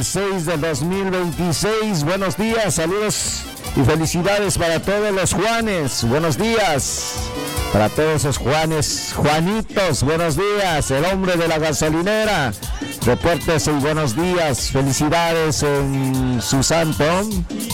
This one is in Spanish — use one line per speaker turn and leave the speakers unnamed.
6 del 2026. Buenos días, saludos y felicidades para todos los Juanes. Buenos días para todos los Juanes, Juanitos. Buenos días, el hombre de la gasolinera. Reportes y buenos días, felicidades en su santo.